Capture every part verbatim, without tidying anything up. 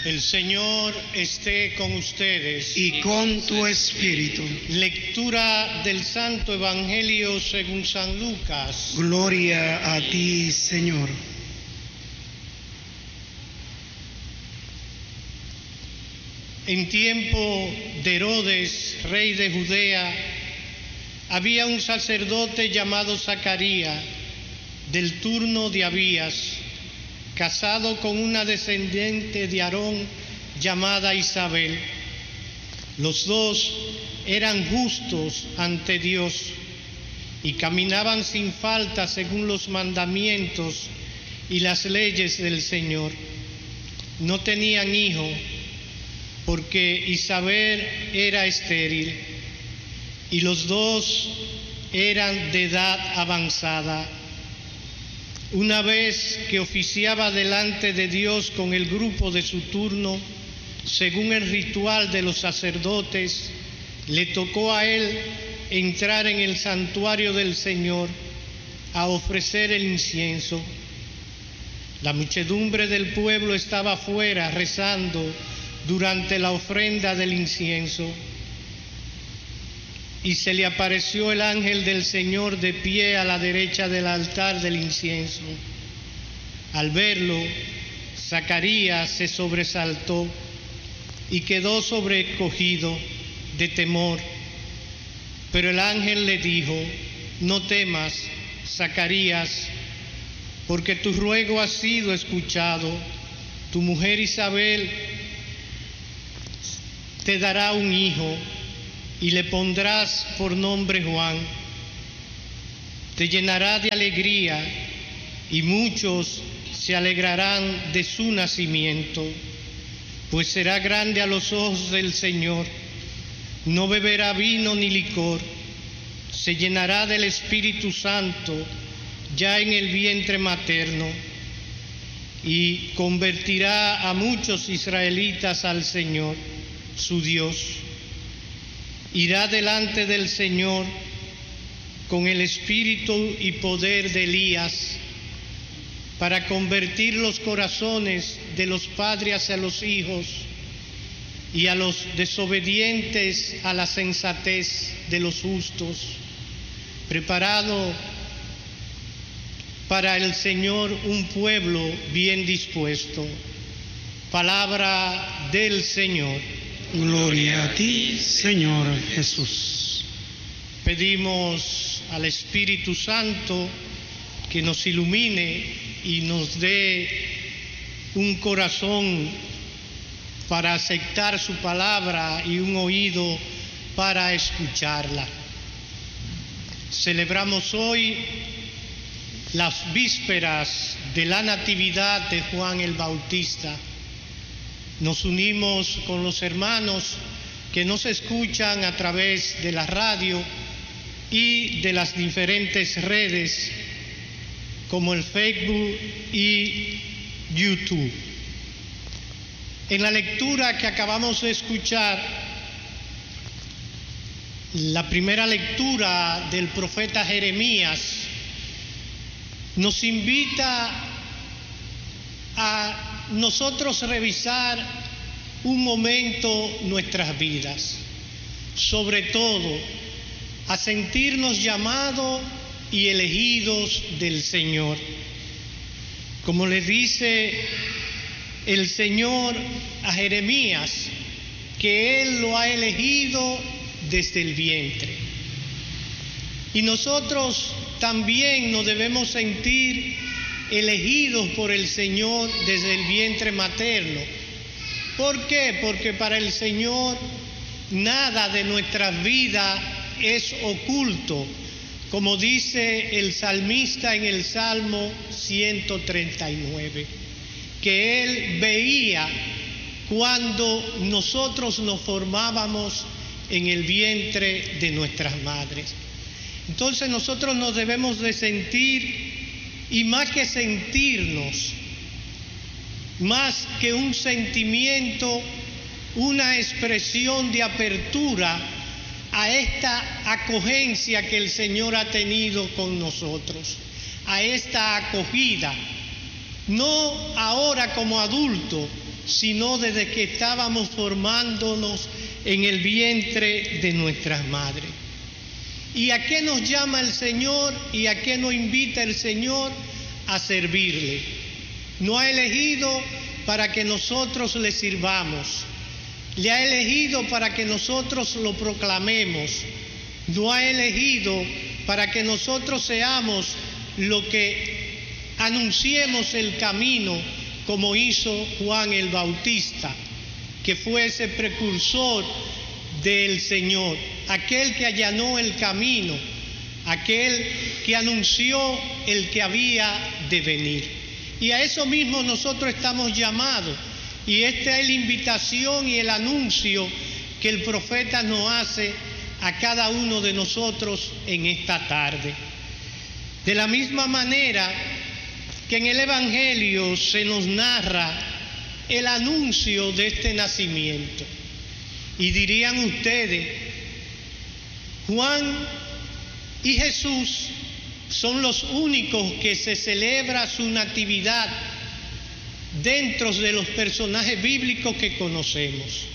El Señor esté con ustedes. Y con tu espíritu. Lectura del Santo Evangelio según San Lucas. Gloria a ti, Señor. En tiempo de Herodes, rey de Judea, había un sacerdote llamado Zacarías, del turno de Abías, casado con una descendiente de Aarón llamada Isabel. Los dos eran justos ante Dios y caminaban sin falta según los mandamientos y las leyes del Señor. No tenían hijo porque Isabel era estéril y los dos eran de edad avanzada. Una vez que oficiaba delante de Dios con el grupo de su turno, según el ritual de los sacerdotes, le tocó a él entrar en el santuario del Señor a ofrecer el incienso. La muchedumbre del pueblo estaba afuera rezando durante la ofrenda del incienso. Y se le apareció el ángel del Señor de pie a la derecha del altar del incienso. Al verlo, Zacarías se sobresaltó y quedó sobrecogido de temor. Pero el ángel le dijo: no temas, Zacarías, porque tu ruego ha sido escuchado. Tu mujer Isabel te dará un hijo y le pondrás por nombre Juan. Te llenará de alegría y muchos se alegrarán de su nacimiento, pues será grande a los ojos del Señor. No beberá vino ni licor, se llenará del Espíritu Santo ya en el vientre materno y convertirá a muchos israelitas al Señor, su Dios. Irá delante del Señor con el espíritu y poder de Elías para convertir los corazones de los padres a los hijos y a los desobedientes a la sensatez de los justos, preparado para el Señor un pueblo bien dispuesto. Palabra del Señor. Gloria a ti, Señor Jesús. Pedimos al Espíritu Santo que nos ilumine y nos dé un corazón para aceptar su palabra y un oído para escucharla. Celebramos hoy las vísperas de la Natividad de Juan el Bautista. Nos unimos con los hermanos que nos escuchan a través de la radio y de las diferentes redes como el Facebook y YouTube. En la lectura que acabamos de escuchar, la primera lectura del profeta Jeremías nos invita a nosotros revisar un momento nuestras vidas, sobre todo a sentirnos llamados y elegidos del Señor. Como le dice el Señor a Jeremías, que Él lo ha elegido desde el vientre. Y nosotros también nos debemos sentir elegidos por el Señor desde el vientre materno. ¿Por qué? Porque para el Señor nada de nuestras vidas es oculto, como dice el salmista en el Salmo ciento treinta y nueve, que Él veía cuando nosotros nos formábamos en el vientre de nuestras madres. Entonces nosotros nos debemos de sentir, y más que sentirnos, más que un sentimiento, una expresión de apertura a esta acogencia que el Señor ha tenido con nosotros, a esta acogida, no ahora como adulto, sino desde que estábamos formándonos en el vientre de nuestras madres. ¿Y a qué nos llama el Señor y a qué nos invita el Señor? A servirle. Nos ha elegido para que nosotros le sirvamos. Le ha elegido para que nosotros lo proclamemos. Nos ha elegido para que nosotros seamos lo que anunciemos el camino, como hizo Juan el Bautista, que fue ese precursor del Señor, aquel que allanó el camino, aquel que anunció el que había de venir. Y a eso mismo nosotros estamos llamados, y esta es la invitación y el anuncio que el profeta nos hace a cada uno de nosotros en esta tarde. De la misma manera que en el Evangelio se nos narra el anuncio de este nacimiento. Y dirían ustedes, Juan y Jesús son los únicos que se celebra su natividad dentro de los personajes bíblicos que conocemos.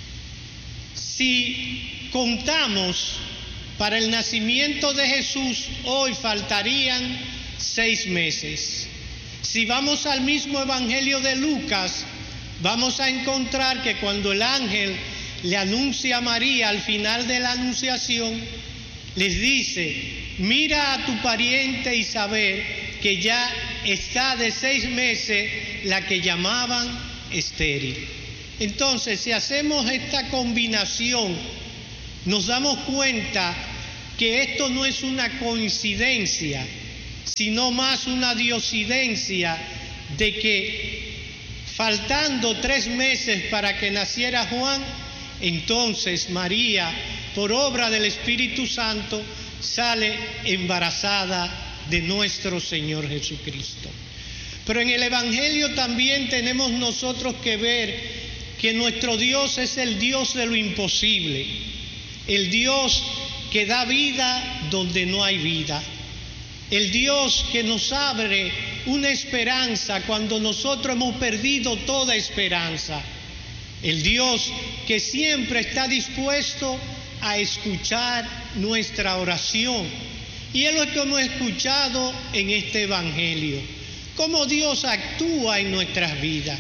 Si contamos para el nacimiento de Jesús, hoy faltarían seis meses. Si vamos al mismo Evangelio de Lucas, vamos a encontrar que cuando el ángel le anuncia a María al final de la anunciación, les dice: mira a tu pariente Isabel, que ya está de seis meses, la que llamaban estéril. Entonces, si hacemos esta combinación, nos damos cuenta que esto no es una coincidencia, sino más una diosidencia de que faltando tres meses para que naciera Juan, entonces María, por obra del Espíritu Santo, sale embarazada de nuestro Señor Jesucristo. Pero en el Evangelio también tenemos nosotros que ver que nuestro Dios es el Dios de lo imposible, el Dios que da vida donde no hay vida, el Dios que nos abre una esperanza cuando nosotros hemos perdido toda esperanza, el Dios que siempre está dispuesto a escuchar nuestra oración. Y es lo que hemos escuchado en este Evangelio, cómo Dios actúa en nuestras vidas.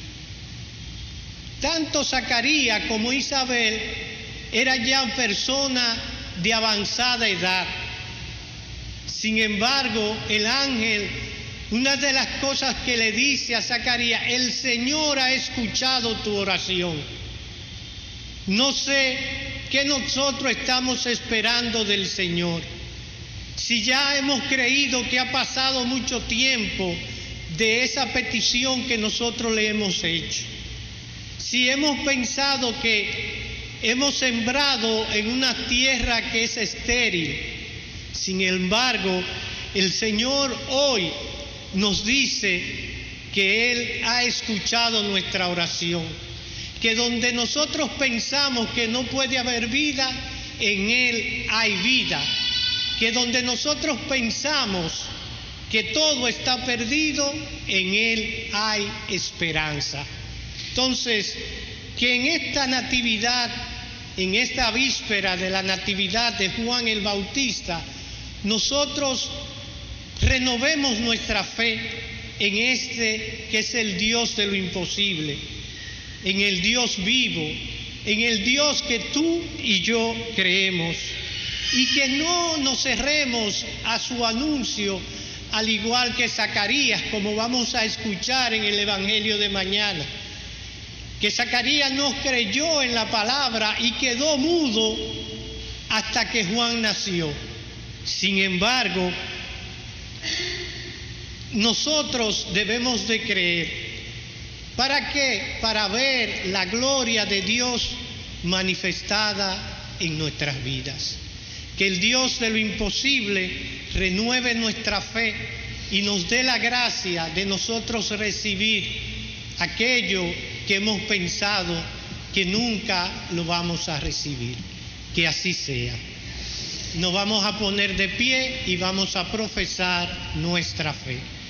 Tanto Zacarías como Isabel eran ya personas de avanzada edad. Sin embargo, el ángel, una de las cosas que le dice a Zacarías: el Señor ha escuchado tu oración. No sé qué nosotros estamos esperando del Señor. Si ya hemos creído que ha pasado mucho tiempo de esa petición que nosotros le hemos hecho. Si hemos pensado que hemos sembrado en una tierra que es estéril. Sin embargo, el Señor hoy nos dice que Él ha escuchado nuestra oración, que donde nosotros pensamos que no puede haber vida, en Él hay vida, que donde nosotros pensamos que todo está perdido, en Él hay esperanza. Entonces, que en esta natividad, en esta víspera de la natividad de Juan el Bautista, nosotros renovemos nuestra fe en este que es el Dios de lo imposible, en el Dios vivo, en el Dios que tú y yo creemos, y que no nos cerremos a su anuncio, al igual que Zacarías, como vamos a escuchar en el Evangelio de mañana, que Zacarías no creyó en la palabra y quedó mudo hasta que Juan nació. Sin embargo, nosotros debemos de creer. ¿Para qué? Para ver la gloria de Dios manifestada en nuestras vidas. Que el Dios de lo imposible renueve nuestra fe y nos dé la gracia de nosotros recibir aquello que hemos pensado que nunca lo vamos a recibir. Que así sea. Nos vamos a poner de pie y vamos a profesar nuestra fe.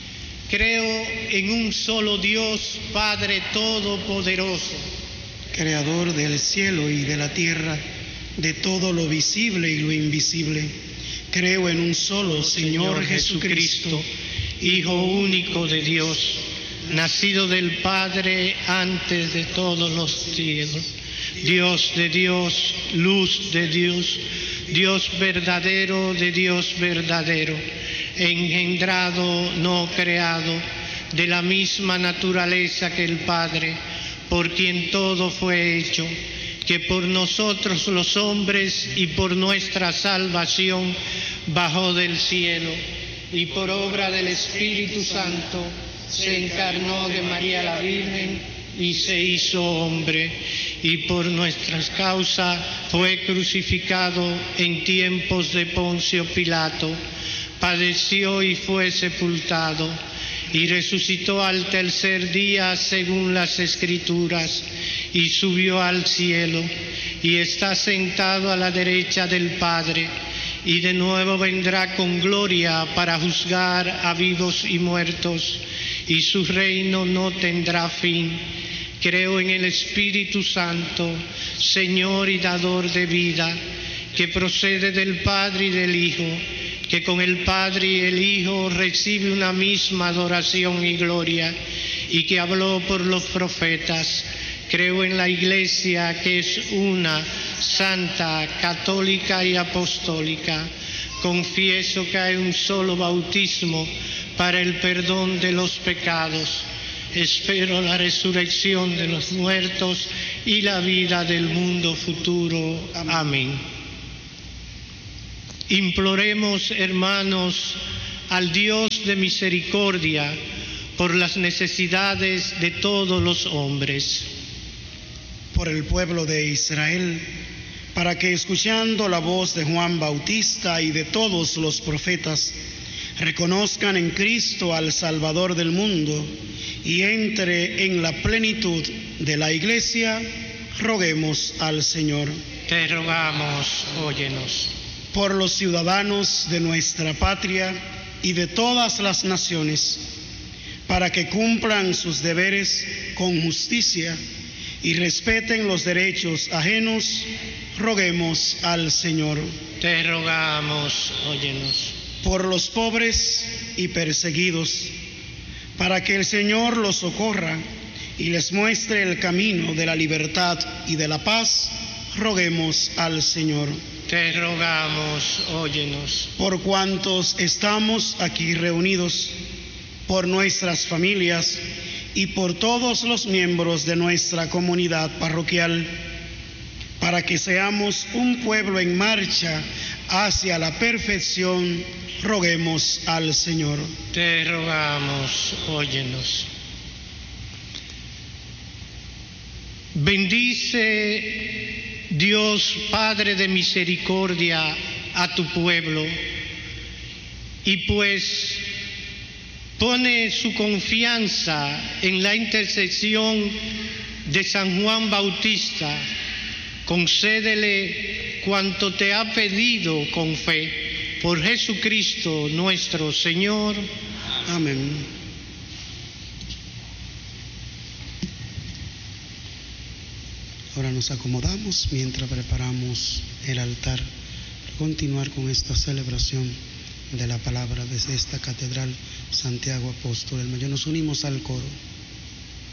Creo en un solo Dios, Padre Todopoderoso, Creador del cielo y de la tierra, de todo lo visible y lo invisible. Creo en un solo Señor Jesucristo, Hijo único de Dios, nacido del Padre antes de todos los siglos, Dios de Dios, luz de Dios, Dios verdadero de Dios verdadero, engendrado, no creado, de la misma naturaleza que el Padre, por quien todo fue hecho, que por nosotros los hombres y por nuestra salvación bajó del cielo, y por obra del Espíritu Santo se encarnó de María la Virgen y se hizo hombre, y por nuestras causas fue crucificado en tiempos de Poncio Pilato, padeció y fue sepultado, y resucitó al tercer día según las Escrituras, y subió al cielo, y está sentado a la derecha del Padre, y de nuevo vendrá con gloria para juzgar a vivos y muertos, y su reino no tendrá fin. Creo en el Espíritu Santo, Señor y dador de vida, que procede del Padre y del Hijo, que con el Padre y el Hijo recibe una misma adoración y gloria, y que habló por los profetas. Creo en la Iglesia, que es una, santa, católica y apostólica. Confieso que hay un solo bautismo para el perdón de los pecados. Espero la resurrección de los muertos y la vida del mundo futuro. Amén. Imploremos, hermanos, al Dios de misericordia por las necesidades de todos los hombres. por el pueblo de Israel, para que, escuchando la voz de Juan Bautista y de todos los profetas, reconozcan en Cristo al Salvador del mundo y entre en la plenitud de la Iglesia. Roguemos al Señor. Te rogamos, óyenos. Por los ciudadanos de nuestra patria y de todas las naciones, para que cumplan sus deberes con justicia y respeten los derechos ajenos, roguemos al Señor. Te rogamos, óyenos. Por los pobres y perseguidos, para que el Señor los socorra y les muestre el camino de la libertad y de la paz, roguemos al Señor. Te rogamos, óyenos. Por cuantos estamos aquí reunidos, por nuestras familias y por todos los miembros de nuestra comunidad parroquial, para que seamos un pueblo en marcha hacia la perfección, roguemos al Señor. Te rogamos, óyenos. Bendice, Dios Padre de misericordia, a tu pueblo, y pues pone su confianza en la intercesión de San Juan Bautista. Concédele cuanto te ha pedido con fe, por Jesucristo nuestro Señor. Amén. Ahora nos acomodamos mientras preparamos el altar para continuar con esta celebración de la palabra desde esta catedral Santiago Apóstol del Mayor. Nos unimos al coro.